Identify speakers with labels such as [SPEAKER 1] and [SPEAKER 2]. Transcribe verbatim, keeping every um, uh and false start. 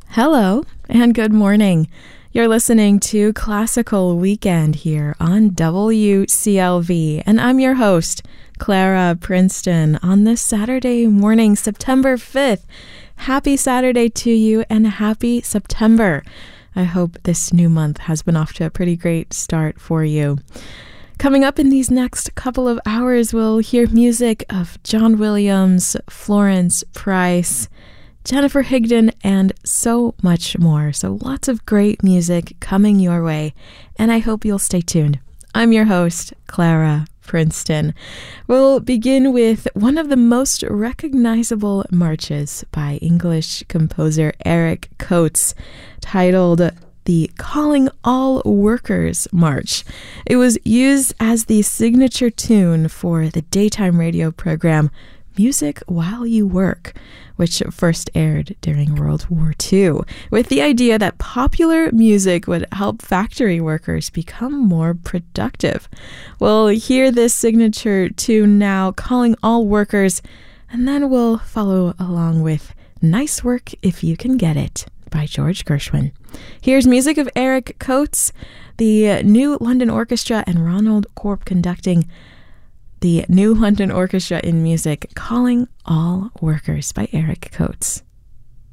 [SPEAKER 1] Hello and good morning. You're listening to Classical Weekend here on W C L V, and I'm your host, Clara Princeton, on this Saturday morning, September fifth. Happy Saturday to you and happy September. I hope this new month has been off to a pretty great start for you. Coming up in these next couple of hours, we'll hear music of John Williams, Florence Price, Jennifer Higdon, and so much more. So lots of great music coming your way, and I hope you'll stay tuned. I'm your host, Clara Princeton. We'll begin with one of the most recognizable marches by English composer Eric Coates, titled the Calling All Workers March. It was used as the signature tune for the daytime radio program Music While You Work, which first aired during World War Two, with the idea that popular music would help factory workers become more productive. We'll hear this signature tune now, Calling All Workers, and then we'll follow along with Nice Work If You Can Get It by George Gershwin. Here's music of Eric Coates, the New London Orchestra, and Ronald Corp conducting the New London Orchestra in music, Calling All Workers by Eric Coates.